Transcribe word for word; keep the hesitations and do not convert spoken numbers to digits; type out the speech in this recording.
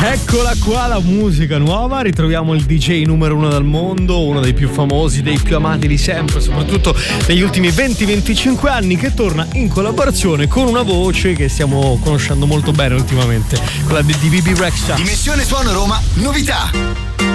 Eccola qua la musica nuova, ritroviamo il D J numero uno del mondo, uno dei più famosi, dei più amati di sempre, soprattutto negli ultimi venti venticinque anni, che torna in collaborazione con una voce che stiamo conoscendo molto bene ultimamente, quella di B B Rexha. Dimensione Suono Roma, novità.